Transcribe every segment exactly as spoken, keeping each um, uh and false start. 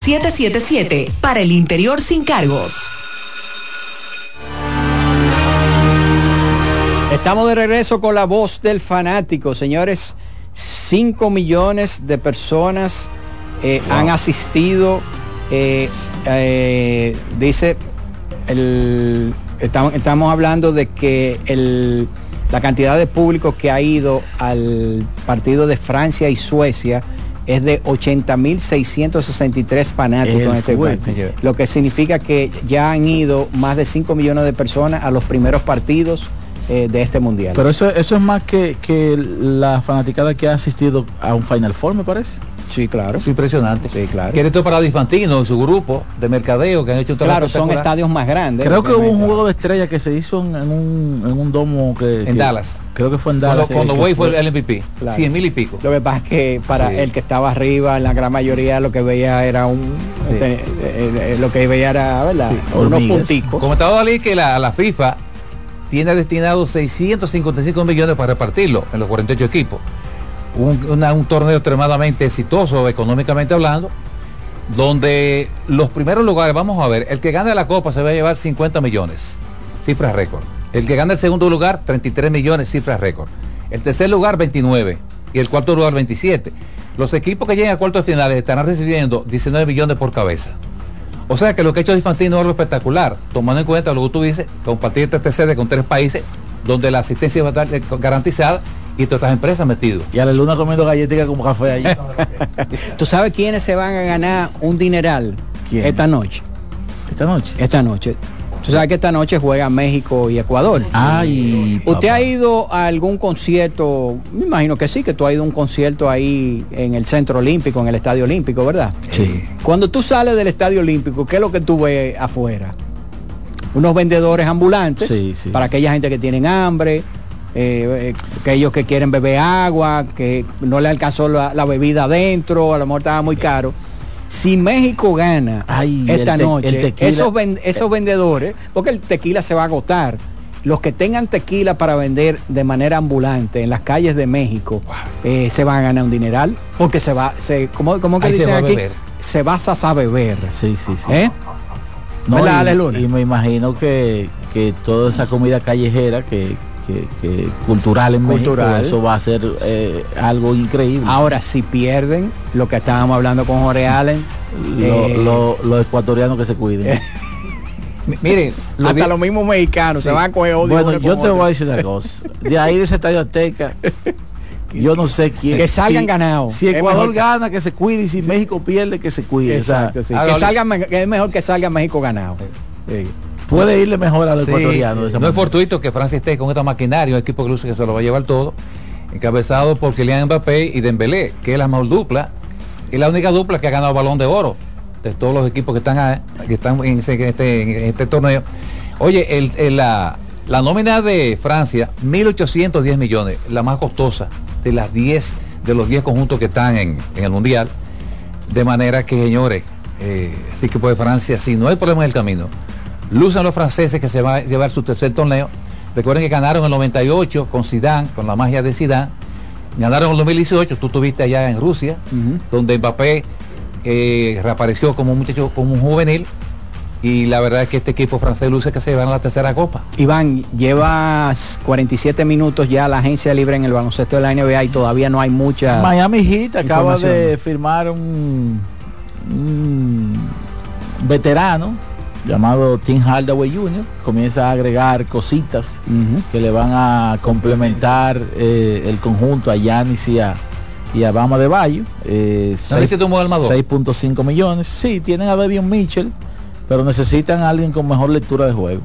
siete siete siete para el interior sin cargos. Estamos de regreso con la voz del fanático, señores. cinco millones de personas eh, wow. han asistido, eh, eh, dice, el, estamos, estamos hablando de que el, la cantidad de público que ha ido al partido de Francia y Suecia es de ochenta mil seiscientos sesenta y tres fanáticos en este momento, lo que significa que ya han ido más de cinco millones de personas a los primeros partidos Eh, de este mundial. Pero eso, eso es más que, que la fanaticada que ha asistido a un Final Four, me parece. Sí, claro. Es impresionante. Sí, claro. Que esto para Di Fantino y su grupo de mercadeo que han hecho un trabajo. Claro, son estadios más grandes. Creo que hubo un juego de estrella que se hizo en, en, un, en un domo que... En que, Dallas. Creo que fue en Dallas. Cuando, cuando Wade fue el M V P. Claro. Cien mil y pico. Lo que pasa es que para sí. el que estaba arriba, en la gran mayoría lo que veía era un... Sí. Este, eh, eh, lo que veía era, ¿verdad? Sí. Unos punticos. Como estaba Dalí que la, la FIFA tiene destinado seiscientos cincuenta y cinco millones para repartirlo en los cuarenta y ocho equipos. Un, una, un torneo extremadamente exitoso económicamente hablando, donde los primeros lugares, vamos a ver, el que gane la Copa se va a llevar cincuenta millones, cifra récord. El que gane el segundo lugar, treinta y tres millones, cifra récord. El tercer lugar, veintinueve. Y el cuarto lugar, veintisiete. Los equipos que lleguen a cuartos de finales estarán recibiendo diecinueve millones por cabeza. O sea que lo que ha hecho Di Fantino es algo espectacular, tomando en cuenta lo que tú dices, compartir este sede con tres países donde la asistencia va a estar garantizada y todas estas empresas metidas. Y a la luna comiendo galletitas como café allí. ¿Tú sabes quiénes se van a ganar un dineral? ¿Quién? Esta noche. ¿Esta noche? Esta noche. Tú sabes que esta noche juegan México y Ecuador. Ay, ¿Usted papá. ha ido a algún concierto? Me imagino que sí, que tú has ido a un concierto ahí en el Centro Olímpico, en el Estadio Olímpico, ¿verdad? Sí. Cuando tú sales del Estadio Olímpico, ¿qué es lo que tú ves afuera? Unos vendedores ambulantes, sí, sí. para aquella gente que tienen hambre, eh, aquellos que quieren beber agua, que no le alcanzó la, la bebida adentro, a lo mejor estaba muy caro. Si México gana Ay, esta el te, noche, el tequila, esos, ven, esos vendedores, porque el tequila se va a agotar, los que tengan tequila para vender de manera ambulante en las calles de México, wow. eh, se van a ganar un dineral, porque se va, se, ¿cómo, cómo que Ahí dicen se aquí? Beber. Se va a beber. Sí, sí, sí. ¿Eh? No, y, y me imagino que, que toda esa comida callejera que, que, que cultural en cultural. México, eso va a ser eh, algo increíble. Ahora, si pierden, lo que estábamos hablando con Jorge Allen, los eh, lo, lo ecuatorianos que se cuiden. Miren, lo hasta los mismos mexicanos sí. se van a coger odio. Bueno, yo te otro. voy a decir una cosa. De ahí de ese Estadio Azteca, yo no sé quién. Que salgan si, ganados. Si Ecuador gana, que se cuide, y si sí. México pierde, que se cuide. Exacto, o sea, sí. que salgan, es mejor que salga México ganado. Sí. Puede irle mejor a los sí. ecuatorianos. De esa no manera. Es fortuito que Francia esté con esta maquinaria, un equipo que luce que se lo va a llevar todo, encabezado por Kylian Mbappé y Dembélé, que es la mejor dupla, y la única dupla que ha ganado Balón de Oro de todos los equipos que están, a, que están en, ese, en, este, en este torneo. Oye, el, el, la, la nómina de Francia, mil ochocientos diez millones, la más costosa de las diez, de los diez conjuntos que están en, en el Mundial. De manera que, señores, eh, sí que puede Francia, si no hay problema en el camino, lucen los franceses que se van a llevar su tercer torneo. Recuerden que ganaron en el noventa y ocho con Zidane, con la magia de Zidane. Ganaron en el dos mil dieciocho, tú estuviste allá en Rusia, uh-huh. donde Mbappé eh, reapareció como un muchacho, como un juvenil. Y la verdad es que este equipo francés luce que se van a la tercera copa. Iván, llevas cuarenta y siete minutos ya la agencia libre en el baloncesto de la N B A y todavía no hay mucha. Miami Heat acaba de firmar un, un veterano llamado Tim Hardaway junior Comienza a agregar cositas uh-huh. que le van a complementar eh, el conjunto a Giannis y a, y a Bama de Bayo. Eh, seis punto cinco millones. Sí, tienen a Davion Mitchell, pero necesitan a alguien con mejor lectura de juego.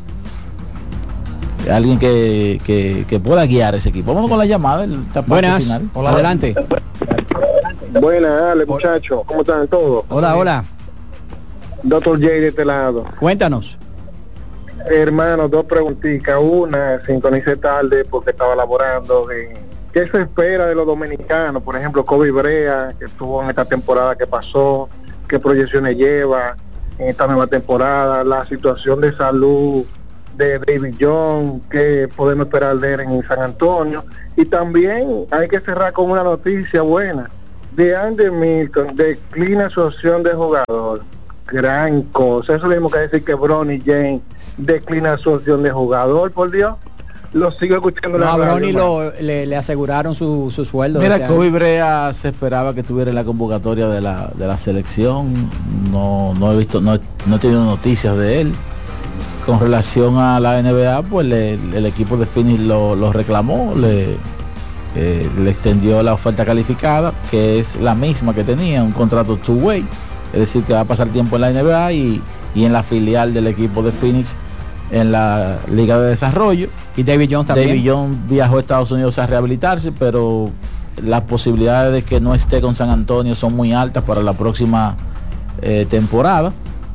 Alguien que, que, que pueda guiar ese equipo. Vamos con la llamada. Buenas. Final. Hola, adelante. Buenas, dale, muchachos. ¿Cómo están todos? Hola, hola. Doctor J de este lado. Cuéntanos. Hermano, dos preguntitas. Una, sintonicé tarde porque estaba laborando. En, ¿qué se espera de los dominicanos? Por ejemplo, Kobe Brea, que estuvo en esta temporada que pasó. ¿Qué proyecciones lleva en esta nueva temporada? La situación de salud de David Jones, ¿qué podemos esperar de él en San Antonio? Y también hay que cerrar con una noticia buena de Andy Milton declina su opción de jugador. Gran cosa. Eso es lo mismo que decir que Bronny James declina su opción de jugador, por Dios. Lo sigo escuchando. No, a Bronny lo, le, le aseguraron su, su sueldo. Mira, este Kobe Brea se esperaba que estuviera en la convocatoria de la, de la selección. No, no he visto, no, no he tenido noticias de él. Con relación a la N B A, pues le, el equipo de Phoenix lo, lo reclamó, le, eh, le extendió la oferta calificada, que es la misma que tenía, un contrato two-way, es decir, que va a pasar tiempo en la N B A y, y en la filial del equipo de Phoenix en la Liga de Desarrollo. Y David Jones también. David Jones viajó a Estados Unidos a rehabilitarse, pero las posibilidades de que no esté con San Antonio son muy altas para la próxima eh, temporada.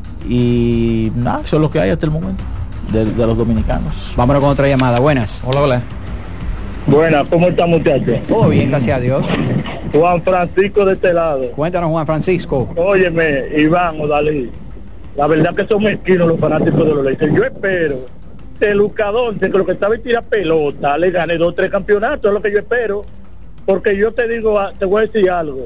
Y nada, eso es lo que hay hasta el momento de, de los dominicanos. Vámonos con otra llamada. Buenas. Hola, hola. Buenas, ¿cómo está, muchachos? Todo bien, gracias a Dios. Juan Francisco de este lado. Cuéntanos, Juan Francisco. Óyeme, Iván o Dalí, la verdad que son mezquinos los fanáticos de los Lakers. Yo espero que Luka Doncic, que lo que estaba y tira pelota, le gane dos o tres campeonatos, es lo que yo espero. Porque yo te digo, te voy a decir algo.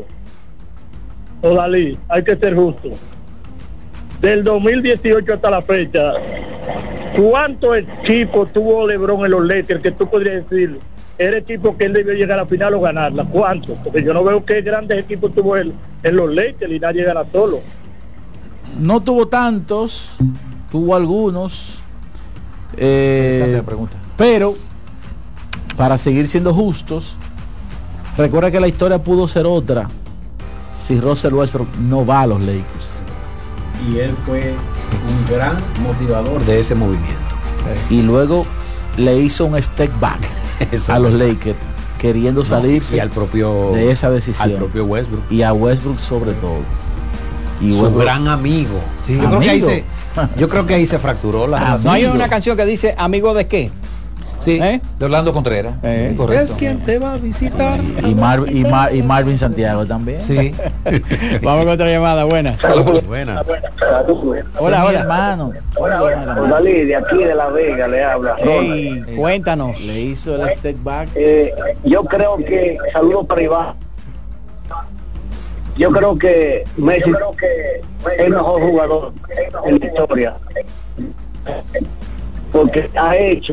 O Dalí, hay que ser justo. Del dos mil dieciocho hasta la fecha, ¿cuántos equipos tuvo LeBron en los Lakers que tú podrías decir era equipo que él debió llegar a la final o ganarla? ¿Cuántos? Porque yo no veo qué grandes equipos tuvo él en los Lakers y nadie gana solo. No tuvo tantos, tuvo algunos, eh, pero para seguir siendo justos, recuerda que la historia pudo ser otra si Russell Westbrook no va a los Lakers. Y él fue un gran motivador de ese movimiento. Y luego le hizo un step back Eso a los es. Lakers, queriendo No, salirse y al propio, de esa decisión. al propio Westbrook. Y a Westbrook sobre todo. Y Su Westbrook, gran amigo. Sí, yo, ¿Amigo? creo que ahí se, yo creo que ahí se fracturó la Ah, relación. ¿no hay una canción que dice amigo de qué? Sí, ¿Eh? de Orlando Contreras. Eh, Correcto. es quien te va a visitar. y, Mar, y, Mar, y Marvin Santiago también. Sí. Vamos con otra llamada. Buenas. Buenas. Hola, Mi hola. hermano. Dalí, de aquí de La Vega le habla. Hey, cuéntanos. Le hizo el step back. Eh, yo creo que, saludo para Iván, yo creo que Messi es el mejor jugador en la historia, porque ha hecho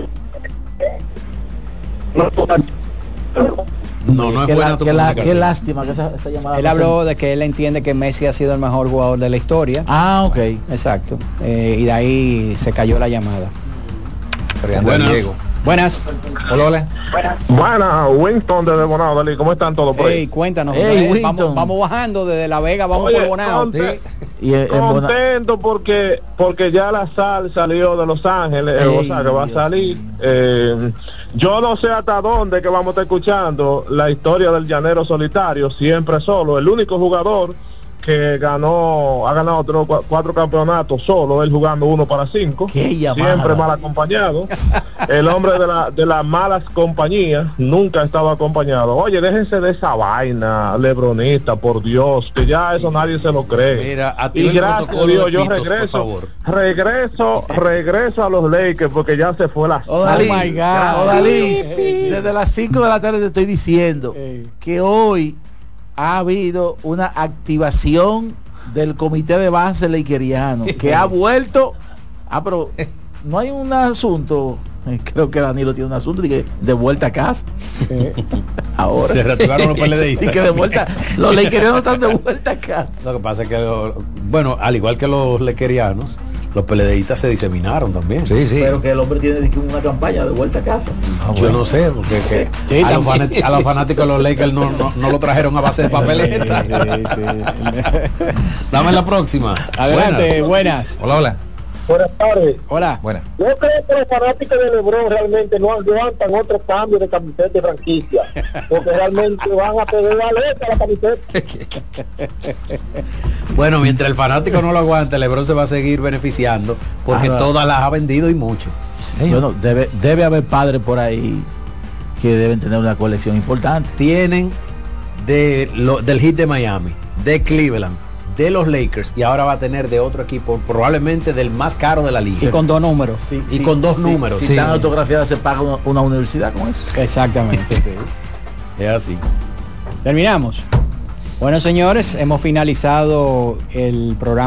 no, No, no es Qué, buena la- tu qué la- comunicación. qué lástima que esa, esa llamada. Él no habló se- de que él entiende que Messi ha sido el mejor jugador de la historia. Ah, ok. Exacto. Eh, y de ahí se cayó la llamada. Fernando Buenas. Diego. Buenas. Hola, hola. Bueno, Winston de Bonao, Dalí, ¿cómo están todos por ahí? Hey, cuéntanos. Hey, eh, Winston. vamos, vamos bajando desde La Vega, vamos Oye, por Bonao. conte- Y en- en Bona- Contento porque porque ya la sal salió de Los Ángeles, eh, Ey, o sea que va a Dios salir. Eh, yo no sé hasta dónde que vamos a estar escuchando la historia del llanero solitario, siempre solo, el único jugador que ganó, ha ganado tres, cua- cuatro campeonatos solo, él jugando uno para cinco, Qué llamada. siempre mal acompañado, el hombre de la de las malas compañías, nunca estaba acompañado. Oye, déjense de esa vaina, lebronista, por Dios, que ya eso nadie se lo cree. Mira, Y activa el gracias a protocolo Dios, de yo Fitos, por regreso, favor. regreso, regreso a los Lakers porque ya se fue la... Odalí, Oh my God. Odalí, desde las cinco de la tarde te estoy diciendo Ey. que hoy ha habido una activación del comité de base lakeriano que ha vuelto. Ah, pero no hay un asunto. eh, Creo que Danilo tiene un asunto de, que de vuelta a casa. Ahora. Se reactivaron los Y PLDistas. que de vuelta, los lakerianos están de vuelta a casa. Lo que pasa es que, lo- bueno, al igual que los lequerianos, los PLDistas se diseminaron también. Sí, sí. Pero que el hombre tiene una campaña de vuelta a casa. Yo no sé, porque es que Sí, a, los también. fanat- a los fanáticos de los Lakers no, no, no lo trajeron a base de papeleta. Dame la próxima. Adelante, buenas. Hola, hola. buenas tardes. Hola. Buena. Yo creo que los fanáticos de LeBron realmente no aguantan otro cambio de camiseta de franquicia, porque realmente van a perder la letra la camiseta. Bueno, mientras el fanático no lo aguante, LeBron se va a seguir beneficiando porque Ah, no. todas las ha vendido y mucho. Bueno, debe, debe haber padres por ahí que deben tener una colección importante. Tienen de lo- del Heat de Miami, de Cleveland, de los Lakers y ahora va a tener de otro equipo, probablemente del más caro de la liga. Y con dos números. Y con dos números. Si Sí. están autografiadas se paga una, una universidad con eso. Exactamente. sí. Es así. Terminamos. Bueno, señores, hemos finalizado el programa.